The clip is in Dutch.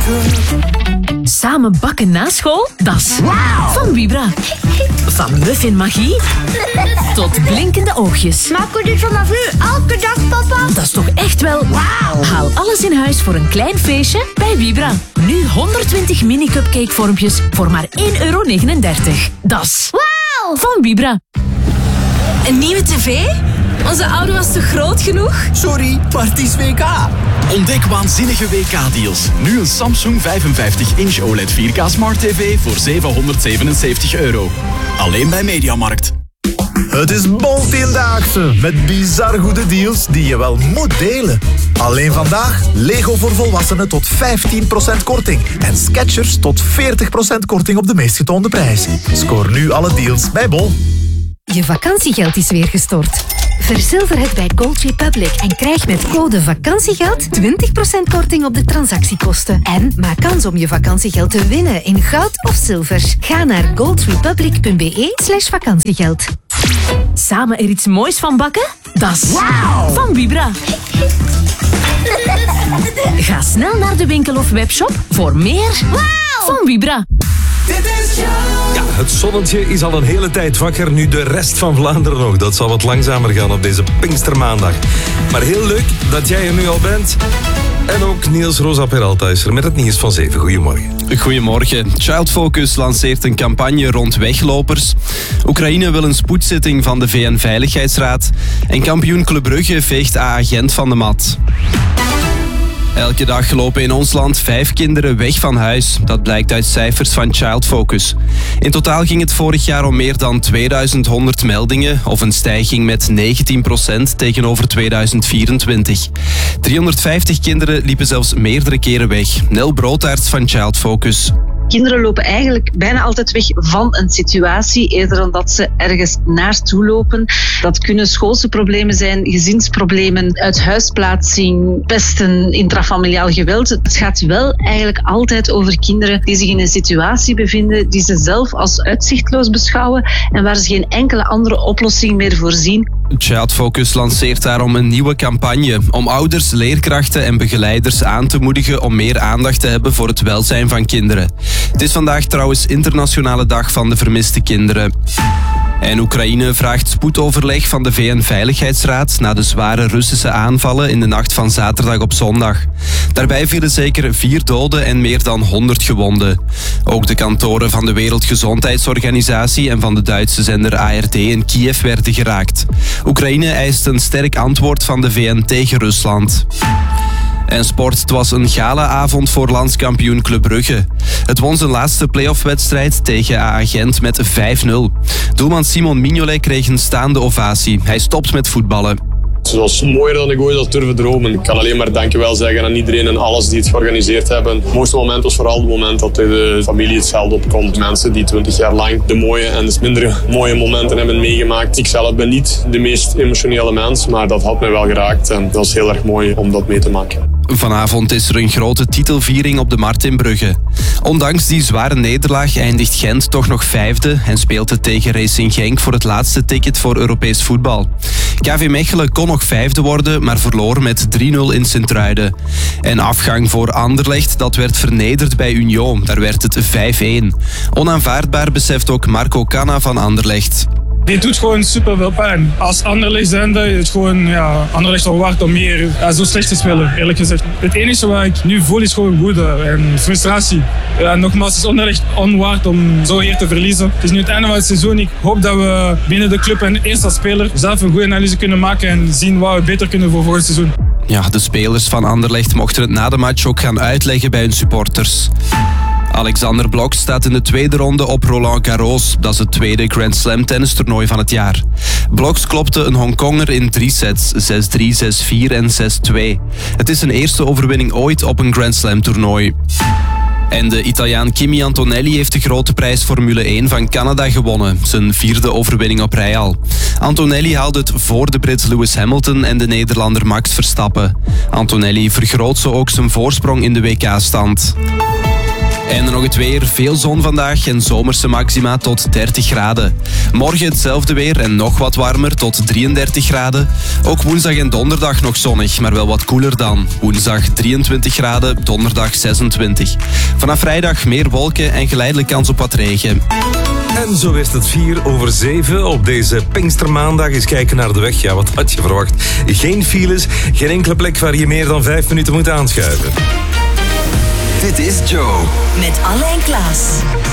Samen bakken na school? Dat is van Vibra. Van muffin magie tot blinkende oogjes. Maken we dit vanaf nu elke dag, papa? Dat is toch echt wel... Wauw. Haal alles in huis voor een klein feestje bij Vibra. Nu 120 mini-cupcake-vormpjes voor maar €1,39. Dat is van Vibra. Een nieuwe tv? Onze oude was te groot genoeg? Sorry, maar het is WK. Ontdek waanzinnige WK-deals. Nu een Samsung 55-inch OLED 4K Smart TV voor €777. Alleen bij Mediamarkt. Het is Bol-10-daagse met bizar goede deals die je wel moet delen. Alleen vandaag Lego voor volwassenen tot 15% korting. En Skechers tot 40% korting op de meest getoonde prijs. Scoor nu alle deals bij Bol. Je vakantiegeld is weer gestort. Verzilver het bij Gold Republic en krijg met code vakantiegeld 20% korting op de transactiekosten. En maak kans om je vakantiegeld te winnen in goud of zilver. Ga naar goldrepublic.be/vakantiegeld. Samen er iets moois van bakken? Dat is van Vibra. Ga snel naar de winkel of webshop voor meer van Vibra. Ja, het zonnetje is al een hele tijd wakker, nu de rest van Vlaanderen nog. Dat zal wat langzamer gaan op deze Pinkstermaandag. Maar heel leuk dat jij er nu al bent. En ook Niels Rosa Peralta is er met het nieuws van 7. Goedemorgen. Goedemorgen. Child Focus lanceert een campagne rond weglopers. Oekraïne wil een spoedzitting van de VN-veiligheidsraad. En kampioen Club Brugge veegt A-agent van de mat. Elke dag lopen in ons land 5 kinderen weg van huis. Dat blijkt uit cijfers van Child Focus. In totaal ging het vorig jaar om meer dan 2100 meldingen, of een stijging met 19% tegenover 2024. 350 kinderen liepen zelfs meerdere keren weg. Nel Broodtaert van Child Focus. Kinderen lopen eigenlijk bijna altijd weg van een situatie, eerder dan dat ze ergens naartoe lopen. Dat kunnen schoolse problemen zijn, gezinsproblemen, uithuisplaatsing, pesten, intrafamiliaal geweld. Het gaat wel eigenlijk altijd over kinderen die zich in een situatie bevinden die ze zelf als uitzichtloos beschouwen en waar ze geen enkele andere oplossing meer voor zien. Child Focus lanceert daarom een nieuwe campagne om ouders, leerkrachten en begeleiders aan te moedigen om meer aandacht te hebben voor het welzijn van kinderen. Het is vandaag trouwens Internationale Dag van de Vermiste Kinderen. En Oekraïne vraagt spoedoverleg van de VN-veiligheidsraad na de zware Russische aanvallen in de nacht van zaterdag op zondag. Daarbij vielen zeker 4 doden en meer dan 100 gewonden. Ook de kantoren van de Wereldgezondheidsorganisatie en van de Duitse zender ARD in Kiev werden geraakt. Oekraïne eist een sterk antwoord van de VN tegen Rusland. En sport, het was een galaavond voor landskampioen Club Brugge. Het won zijn laatste play-off-wedstrijd tegen A-agent met 5-0. Doelman Simon Mignolet kreeg een staande ovatie. Hij stopt met voetballen. Het was mooier dan ik ooit had durven dromen. Ik kan alleen maar dankjewel zeggen aan iedereen en alles die het georganiseerd hebben. Het mooiste moment was vooral het moment dat de familie het veld opkomt. Mensen die 20 jaar lang de mooie en de minder mooie momenten hebben meegemaakt. Ik zelf ben niet de meest emotionele mens, maar dat had mij wel geraakt. En dat was heel erg mooi om dat mee te maken. Vanavond is er een grote titelviering op de Markt in Brugge. Ondanks die zware nederlaag eindigt Gent toch nog 5e en speelt het tegen Racing Genk voor het laatste ticket voor Europees voetbal. KV Mechelen kon nog 5e worden, maar verloor met 3-0 in Sint-Truiden. En afgang voor Anderlecht, dat werd vernederd bij Union. Daar werd het 5-1. Onaanvaardbaar beseft ook Marco Canna van Anderlecht. Dit doet gewoon super veel pijn. Als Anderlecht zijnde is het gewoon, Anderlecht al waard om meer zo slecht te spelen, eerlijk gezegd. Het enige wat ik nu voel is gewoon woede en frustratie. Nogmaals, het is Anderlecht onwaard om zo hier te verliezen. Het is nu het einde van het seizoen. Ik hoop dat we binnen de club en eerst als speler zelf een goede analyse kunnen maken en zien wat we beter kunnen voor volgend seizoen. Ja, de spelers van Anderlecht mochten het na de match ook gaan uitleggen bij hun supporters. Alexander Blok staat in de tweede ronde op Roland Garros. Dat is het tweede Grand Slam tennistoernooi van het jaar. Bloks klopte een Hongkonger in 3 sets, 6-3, 6-4 en 6-2. Het is zijn eerste overwinning ooit op een Grand Slam toernooi. En de Italiaan Kimi Antonelli heeft de grote prijs Formule 1 van Canada gewonnen. Zijn 4e overwinning op rij al. Antonelli haalde het voor de Brit Lewis Hamilton en de Nederlander Max Verstappen. Antonelli vergroot zo ook zijn voorsprong in de WK-stand. En dan nog het weer. Veel zon vandaag en zomerse maxima tot 30 graden. Morgen hetzelfde weer en nog wat warmer tot 33 graden. Ook woensdag en donderdag nog zonnig, maar wel wat koeler dan. Woensdag 23 graden, donderdag 26. Vanaf vrijdag meer wolken en geleidelijk kans op wat regen. En zo werd het 6:04 op deze Pinkstermaandag. Eens kijken naar de weg. Ja, wat had je verwacht? Geen files, geen enkele plek waar je meer dan 5 minuten moet aanschuiven. Dit is Joe. Met Alain Klaas.